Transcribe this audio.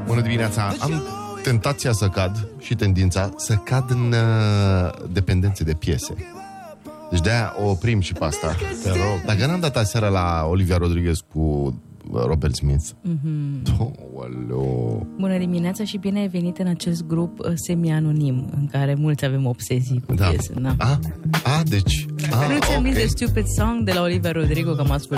Bună dimineața. Am tentația să cad și tendința să cad în dependențe de piese. Deci de-aia o oprim și pe asta. Te rog. Dacă n-am dat aseară la Olivia Rodriguez cu Robert Smith. Bună dimineața și bine ai venit în acest grup semi-anonim în care mulți avem obsezii cu piese. Deci nu ți-am zis de Stupid Song de la Olivia Rodrigo, că am ascultat